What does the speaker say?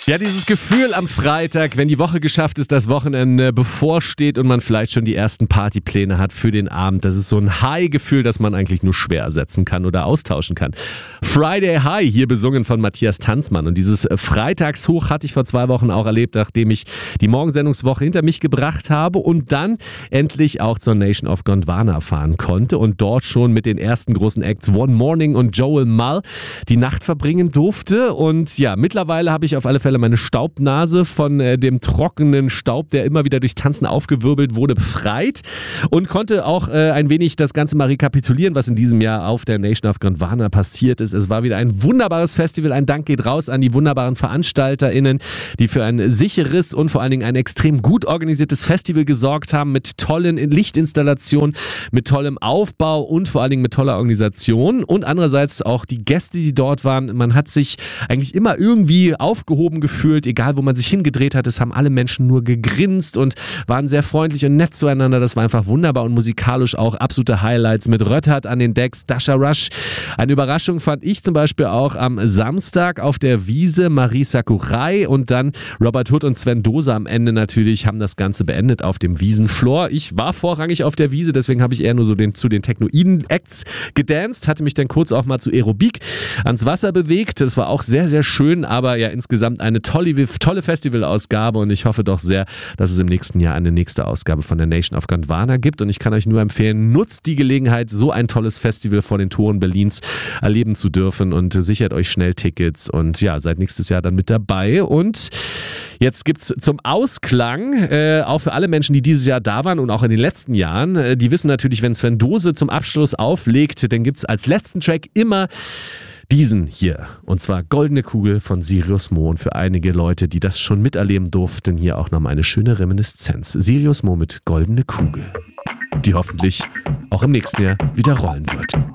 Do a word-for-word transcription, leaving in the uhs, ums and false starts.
Ja, dieses Gefühl am Freitag, wenn die Woche geschafft ist, das Wochenende bevorsteht und man vielleicht schon die ersten Partypläne hat für den Abend. Das ist so ein High-Gefühl, das man eigentlich nur schwer ersetzen kann oder austauschen kann. Friday High, hier besungen von Matthias Tanzmann. Und dieses Freitagshoch hatte ich vor zwei Wochen auch erlebt, nachdem ich die Morgensendungswoche hinter mich gebracht habe und dann endlich auch zur Nation of Gondwana fahren konnte und dort schon mit den ersten großen Acts One Morning und Joel Mull die Nacht verbringen durfte. Und ja, mittlerweile habe ich auf alle Fälle meine Staubnase von äh, dem trockenen Staub, der immer wieder durchs Tanzen aufgewirbelt wurde, befreit und konnte auch äh, ein wenig das Ganze mal rekapitulieren, was in diesem Jahr auf der Nation of Gondwana passiert ist. Es war wieder ein wunderbares Festival. Ein Dank geht raus an die wunderbaren VeranstalterInnen, die für ein sicheres und vor allen Dingen ein extrem gut organisiertes Festival gesorgt haben, mit tollen Lichtinstallationen, mit tollem Aufbau und vor allen Dingen mit toller Organisation. Und andererseits auch die Gäste, die dort waren. Man hat sich eigentlich immer irgendwie aufgehoben gefühlt, egal wo man sich hingedreht hat. Es haben alle Menschen nur gegrinst und waren sehr freundlich und nett zueinander. Das war einfach wunderbar und musikalisch auch absolute Highlights mit Röttert an den Decks, Dasha Rush. Eine Überraschung fand ich zum Beispiel auch am Samstag auf der Wiese, Marie Sakurai und dann Robert Hood und Sven Dose am Ende natürlich haben das Ganze beendet auf dem Wiesenfloor. Ich war vorrangig auf der Wiese, deswegen habe ich eher nur so den, zu den Technoiden-Acts gedanced, hatte mich dann kurz auch mal zu Aerobik ans Wasser bewegt. Das war auch sehr, sehr schön, aber ja insgesamt eine tolle, tolle Festivalausgabe und ich hoffe doch sehr, dass es im nächsten Jahr eine nächste Ausgabe von der Nation of Gondwana gibt und ich kann euch nur empfehlen, nutzt die Gelegenheit, so ein tolles Festival vor den Toren Berlins erleben zu dürfen und sichert euch schnell Tickets und ja, seid nächstes Jahr dann mit dabei und jetzt gibt es zum Ausklang, äh, auch für alle Menschen, die dieses Jahr da waren und auch in den letzten Jahren, äh, die wissen natürlich, wenn Sven Dose zum Abschluss auflegt, dann gibt es als letzten Track immer diesen hier. Und zwar Goldene Kugel von Sirius Mo. Und für einige Leute, die das schon miterleben durften, hier auch nochmal eine schöne Reminiszenz. Sirius Mo mit Goldene Kugel, die hoffentlich auch im nächsten Jahr wieder rollen wird.